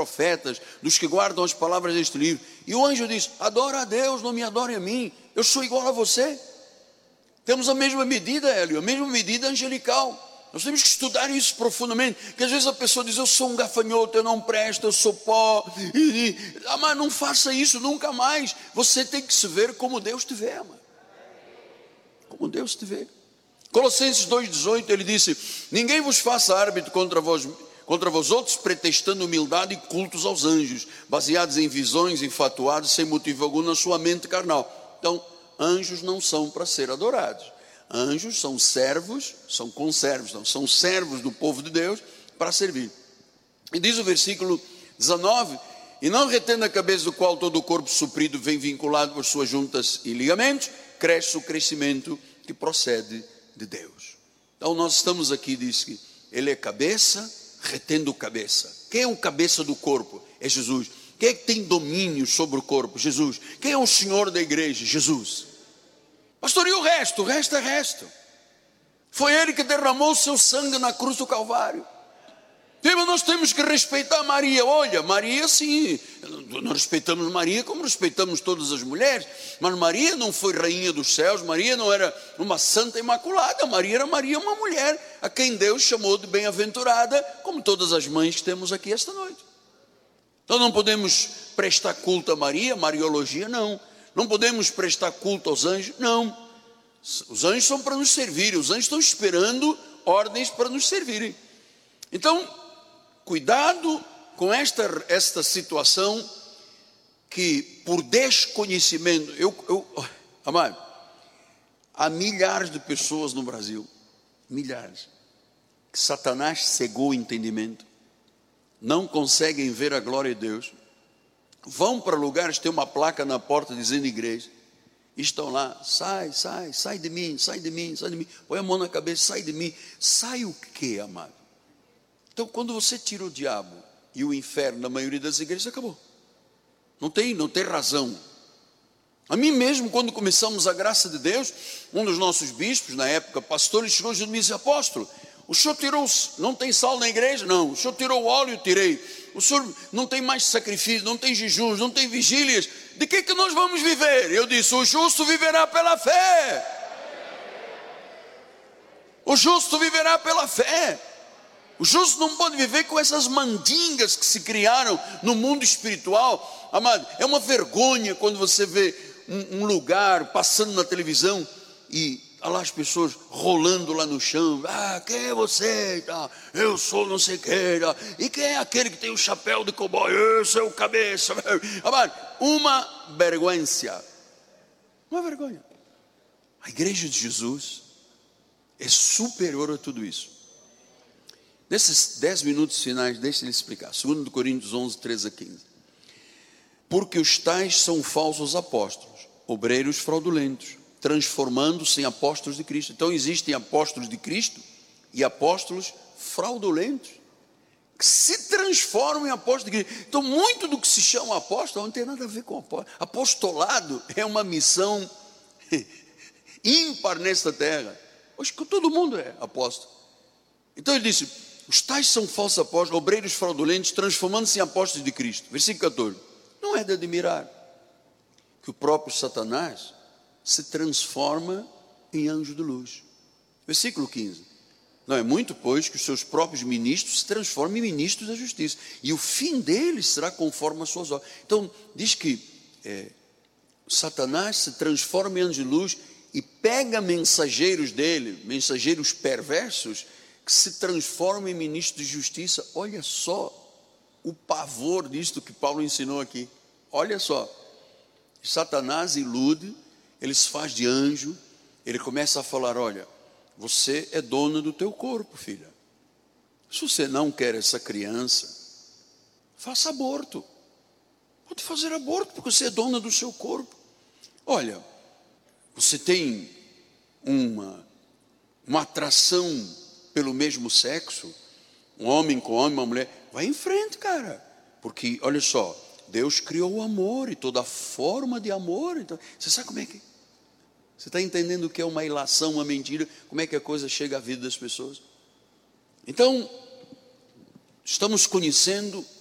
profetas, dos que guardam as palavras deste livro. E o anjo diz: adora a Deus, não me adore a mim, eu sou igual a você. Temos a mesma medida, Hélio, a mesma medida angelical. Nós temos que estudar isso profundamente, porque às vezes a pessoa diz: eu sou um gafanhoto, eu não presto, eu sou pó, mas não faça isso nunca mais. Você tem que se ver como Deus te vê, amado. Como Deus te vê. Colossenses 2,18, ele disse: ninguém vos faça árbitro contra vós outros, pretextando humildade e cultos aos anjos, baseados em visões infatuadas, sem motivo algum na sua mente carnal. Então, anjos não são para ser adorados. Anjos são servos, são conservos, não, são servos do povo de Deus para servir. E diz o versículo 19: e não retendo a cabeça, do qual todo o corpo suprido vem vinculado por suas juntas e ligamentos, cresce o crescimento que procede de Deus. Então nós estamos aqui, diz que ele é cabeça, retendo cabeça. Quem é o cabeça do corpo? É Jesus. Quem é que tem domínio sobre o corpo? Jesus. Quem é o Senhor da igreja? Jesus. Pastor, e o resto? O resto é resto. Foi ele que derramou o seu sangue na cruz do Calvário. Mas nós temos que respeitar Maria. Olha, Maria sim, nós respeitamos Maria como respeitamos todas as mulheres, mas Maria não foi rainha dos céus, Maria não era uma santa imaculada, Maria era uma mulher, a quem Deus chamou de bem-aventurada, como todas as mães que temos aqui esta noite. Então não podemos prestar culto a Maria, Mariologia não. Não podemos prestar culto aos anjos, não. Os anjos são para nos servir, os anjos estão esperando ordens para nos servirem. Então, cuidado com esta situação que por desconhecimento, amado, há milhares de pessoas no Brasil, milhares, que Satanás cegou o entendimento, não conseguem ver a glória de Deus, vão para lugares, tem uma placa na porta dizendo igreja, e estão lá: sai de mim, põe a mão na cabeça, sai de mim. Sai o quê, amado? Então, quando você tira o diabo e o inferno na maioria das igrejas, acabou. Não tem razão. A mim mesmo, quando começamos a graça de Deus, um dos nossos bispos, na época, pastor, ele chegou e me disse: apóstolo, o senhor tirou, não tem sal na igreja? Não. O senhor tirou o óleo? Tirei. O senhor não tem mais sacrifício, não tem jejuns, não tem vigílias. De que nós vamos viver? Eu disse: o justo viverá pela fé. O justo viverá pela fé. O justo não pode viver com essas mandingas que se criaram no mundo espiritual. Amado, é uma vergonha quando você vê um lugar passando na televisão e lá as pessoas rolando lá no chão: quem é você? Eu sou não sei quem. E quem é aquele que tem o chapéu de cowboy? Eu sou o cabeça. Amado, uma vergonha. Uma vergonha. A igreja de Jesus é superior a tudo isso. Nesses 10 minutos finais, deixa ele explicar. 2 Coríntios 11, 13 a 15. Porque os tais são falsos apóstolos, obreiros fraudulentos, transformando-se em apóstolos de Cristo. Então existem apóstolos de Cristo e apóstolos fraudulentos, que se transformam em apóstolos de Cristo. Então muito do que se chama apóstolo não tem nada a ver com apóstolo. Apostolado é uma missão ímpar nesta terra. Acho que todo mundo é apóstolo. Então ele disse: os tais são falsos apóstolos, obreiros fraudulentos, transformando-se em apóstolos de Cristo. Versículo 14. Não é de admirar que o próprio Satanás se transforma em anjo de luz. Versículo 15. Não é muito, pois, que os seus próprios ministros se transformem em ministros da justiça, e o fim deles será conforme as suas obras. Então diz que Satanás se transforma em anjo de luz e pega mensageiros dele, mensageiros perversos, que se transformam em ministros de justiça. Olha só o pavor disto que Paulo ensinou aqui. Olha só, Satanás ilude, ele se faz de anjo, ele começa a falar: olha, você é dona do teu corpo, filha. Se você não quer essa criança, faça aborto. Pode fazer aborto, porque você é dona do seu corpo. Olha, você tem uma atração pelo mesmo sexo, um homem com homem, uma mulher, vai em frente, cara, porque olha só, Deus criou o amor e toda forma de amor. Então, você sabe como é que você está entendendo o que é uma ilação, uma mentira, como é que a coisa chega à vida das pessoas? Então, estamos conhecendo